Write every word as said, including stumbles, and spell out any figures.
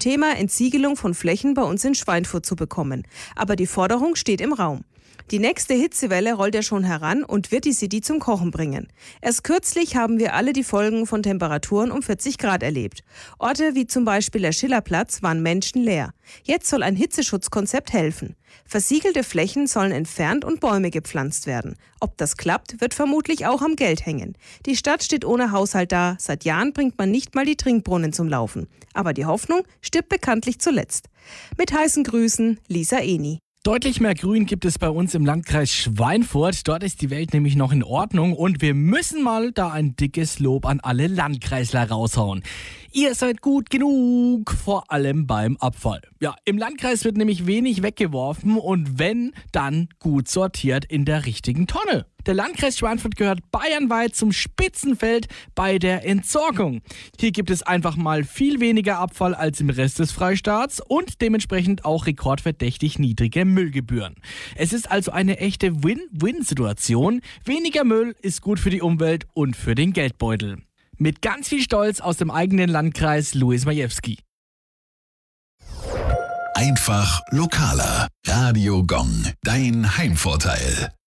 Thema Entsiegelung von Flächen bei uns in Schweinfurt zu bekommen. Aber die Forderung steht im Raum. Die nächste Hitzewelle rollt ja schon heran und wird die City zum Kochen bringen. Erst kürzlich haben wir alle die Folgen von Temperaturen um vierzig Grad erlebt. Orte wie zum Beispiel der Schillerplatz waren menschenleer. Jetzt soll ein Hitzeschutzkonzept helfen. Versiegelte Flächen sollen entfernt und Bäume gepflanzt werden. Ob das klappt, wird vermutlich auch am Geld hängen. Die Stadt steht ohne Haushalt da. Seit Jahren bringt man nicht mal die Trinkbrunnen zum Laufen. Aber die Hoffnung stirbt bekanntlich zuletzt. Mit heißen Grüßen, Lisa Eni. Deutlich mehr Grün gibt es bei uns im Landkreis Schweinfurt. Dort ist die Welt nämlich noch in Ordnung und wir müssen mal da ein dickes Lob an alle Landkreisler raushauen. Ihr seid gut genug, vor allem beim Abfall. Ja, im Landkreis wird nämlich wenig weggeworfen und wenn, dann gut sortiert in der richtigen Tonne. Der Landkreis Schweinfurt gehört bayernweit zum Spitzenfeld bei der Entsorgung. Hier gibt es einfach mal viel weniger Abfall als im Rest des Freistaats und dementsprechend auch rekordverdächtig niedrige Müllgebühren. Es ist also eine echte Win-Win-Situation. Weniger Müll ist gut für die Umwelt und für den Geldbeutel. Mit ganz viel Stolz aus dem eigenen Landkreis Louis Majewski. Einfach lokaler. Radio Gong, dein Heimvorteil.